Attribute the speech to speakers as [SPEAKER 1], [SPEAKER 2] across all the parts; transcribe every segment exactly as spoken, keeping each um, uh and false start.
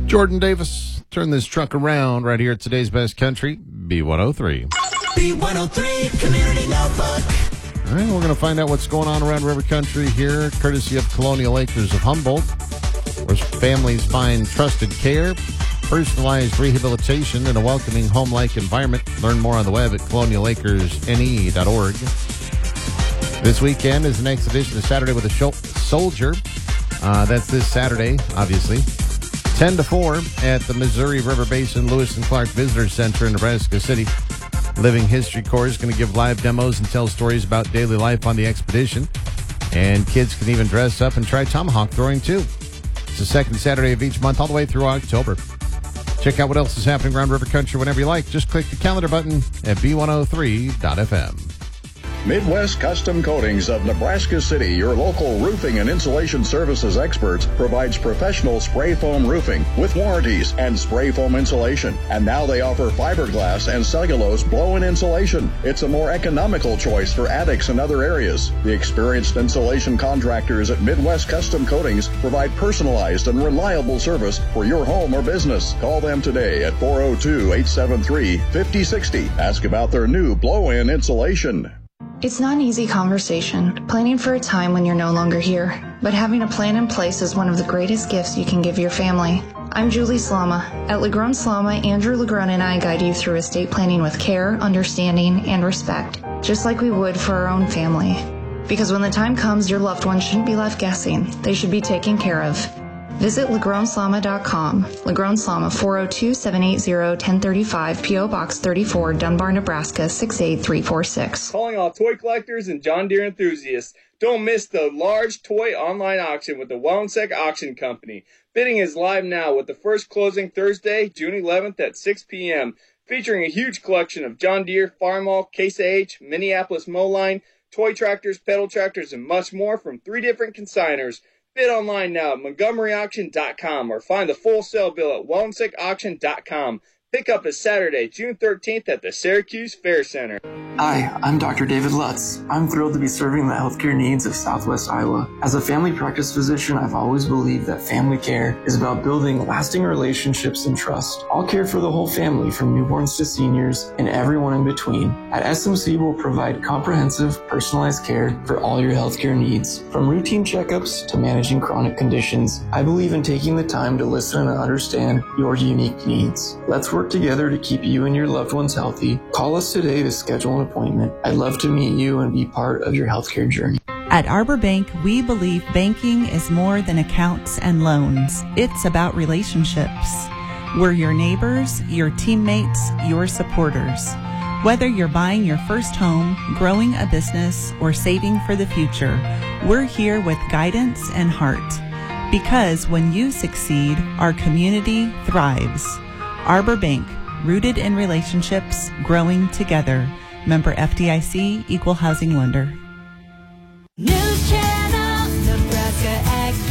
[SPEAKER 1] Jordan Davis, turn this truck around right here at today's best country, B one oh three.
[SPEAKER 2] B one oh three Community Notebook.
[SPEAKER 1] All right, we're going to find out what's going on around River Country here, courtesy of Colonial Acres of Humboldt, where families find trusted care, personalized rehabilitation, and a welcoming home-like environment. Learn more on the web at colonial acres n e dot org. This weekend is the next edition of Saturday with a Shol- Soldier. Uh, that's this Saturday, obviously. ten to four at the Missouri River Basin Lewis and Clark Visitor Center in Nebraska City. Living History Corps is going to give live demos and tell stories about daily life on the expedition. And kids can even dress up and try tomahawk throwing, too. It's the second Saturday of each month all the way through October. Check out what else is happening around River Country whenever you like. Just click the calendar button at b one oh three dot f m.
[SPEAKER 3] Midwest Custom Coatings of Nebraska City, your local roofing and insulation services experts, provides professional spray foam roofing with warranties and spray foam insulation. And now they offer fiberglass and cellulose blow-in insulation. It's a more economical choice for attics and other areas. The experienced insulation contractors at Midwest Custom Coatings provide personalized and reliable service for your home or business. Call them today at four oh two, eight seven three, five oh six oh. Ask about their new blow-in insulation.
[SPEAKER 4] It's not an easy conversation, planning for a time when you're no longer here. But having a plan in place is one of the greatest gifts you can give your family. I'm Julie Slama. At Legrun Slama, Andrew Legrun and I guide you through estate planning with care, understanding, and respect, just like we would for our own family. Because when the time comes, your loved ones shouldn't be left guessing. They should be taken care of. Visit legrun slama dot com. Legrun Slama, four oh two, seven eight zero, one oh three five, P O. Box thirty-four, Dunbar, Nebraska, six eight three four six.
[SPEAKER 5] Calling all toy collectors and John Deere enthusiasts. Don't miss the large toy online auction with the Wellensec Auction Company. Bidding is live now with the first closing Thursday, June eleventh at six p.m., featuring a huge collection of John Deere, Farmall, Case I H, Minneapolis Mowline, toy tractors, pedal tractors, and much more from three different consigners. Bid online now at montgomery auction dot com or find the full sale bill at wellensec auction dot com. Pickup is Saturday, June thirteenth at the Syracuse Fair Center.
[SPEAKER 6] Hi, I'm Doctor David Lutz. I'm thrilled to be serving the healthcare needs of Southwest Iowa. As a family practice physician, I've always believed that family care is about building lasting relationships and trust. I'll care for the whole family, from newborns to seniors and everyone in between. At S M C, we'll provide comprehensive, personalized care for all your healthcare needs. From routine checkups to managing chronic conditions, I believe in taking the time to listen and understand your unique needs. Let's work together to keep you and your loved ones healthy. Call us today to schedule an appointment. I'd love to meet you and be part of your healthcare journey.
[SPEAKER 7] At Arbor Bank, we believe banking is more than accounts and loans. It's about relationships. We're your neighbors, your teammates, your supporters. Whether you're buying your first home, growing a business, or saving for the future, we're here with guidance and heart. Because when you succeed, our community thrives. Arbor Bank, rooted in relationships, growing together. Member F D I C, Equal Housing Lender.
[SPEAKER 2] News Channel, Nebraska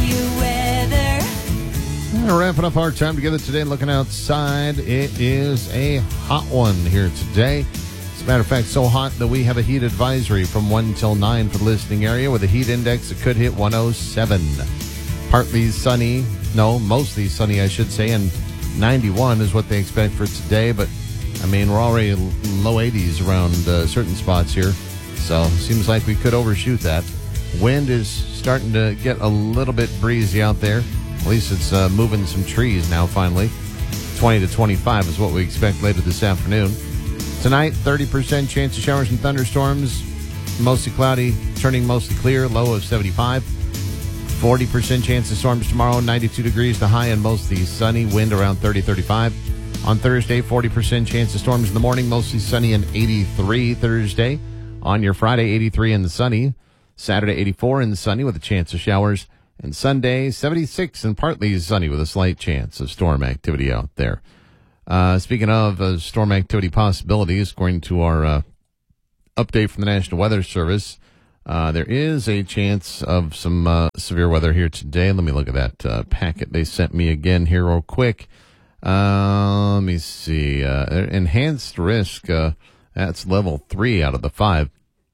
[SPEAKER 2] AccuWeather.
[SPEAKER 1] We're wrapping up our time together today and looking outside. It is a hot one here today. As a matter of fact, so hot that we have a heat advisory from one till nine for the listening area with a heat index that could hit one oh seven. Partly sunny, no, mostly sunny, I should say, and ninety-one is what they expect for today, but I mean, we're already low eighties around uh, certain spots here, so seems like we could overshoot that. Wind is starting to get a little bit breezy out there. At least it's uh, moving some trees now, finally. twenty to twenty-five is what we expect later this afternoon. Tonight, thirty percent chance of showers and thunderstorms. Mostly cloudy, turning mostly clear, low of seventy-five. forty percent chance of storms tomorrow, ninety-two degrees, the high, and mostly sunny, wind around thirty, thirty-five. On Thursday, forty percent chance of storms in the morning, mostly sunny, and eighty-three Thursday. On your Friday, eighty-three and sunny. Saturday, eighty-four and sunny with a chance of showers. And Sunday, seventy-six and partly sunny with a slight chance of storm activity out there. Uh, speaking of uh, storm activity possibilities, according to our uh, update from the National Weather Service, Uh, there is a chance of some uh, severe weather here today. Let me look at that uh, packet they sent me again here real quick. Uh, let me see. Uh, enhanced risk, uh, that's level three out of the five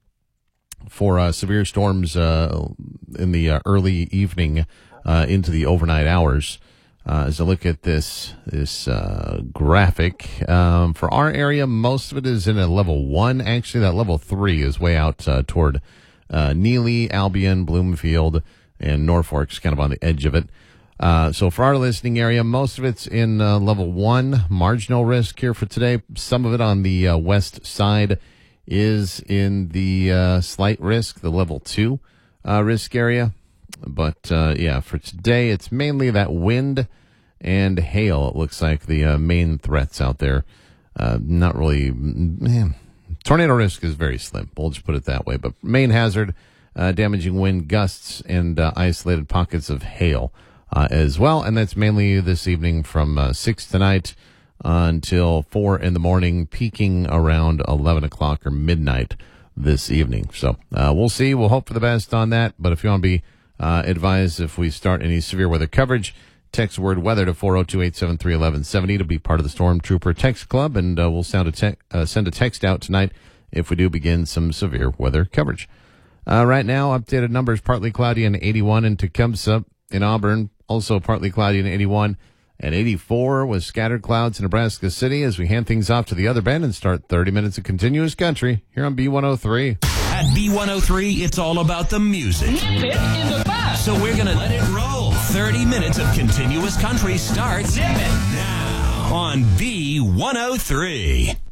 [SPEAKER 1] for uh, severe storms uh, in the uh, early evening uh, into the overnight hours. Uh, as I look at this this uh, graphic, um, for our area, most of it is in a level one. Actually, that level three is way out uh, toward uh, Neely, Albion, Bloomfield, and Norfolk's kind of on the edge of it. Uh, so for our listening area, most of it's in uh, level one, marginal risk here for today. Some of it on the uh, west side is in the uh, slight risk, the level two uh, risk area. But, uh, yeah, for today, it's mainly that wind and hail. It looks like the uh, main threats out there. Uh, not really, man, tornado risk is very slim. We'll just put it that way. But main hazard, uh, damaging wind gusts and uh, isolated pockets of hail. Uh, as well, and that's mainly this evening from uh, six tonight uh, until four in the morning, peaking around eleven o'clock or midnight this evening. So uh, we'll see. We'll hope for the best on that. But if you want to be uh, advised if we start any severe weather coverage, text word weather to four oh two, eight seven three, one one seven oh to be part of the Stormtrooper Text Club, and uh, we'll sound a te- uh, send a text out tonight if we do begin some severe weather coverage. Uh, right now, updated numbers, partly cloudy and eighty-one in Tecumseh. In Auburn, also partly cloudy and eighty-one. At eighty-four with scattered clouds in Nebraska City as we hand things off to the other band and start thirty minutes of continuous country here on B one oh three.
[SPEAKER 8] At B one oh three, it's all about the music. Nip it in the bud. So we're going to let it roll. thirty minutes of continuous country starts Nip it now on B one oh three.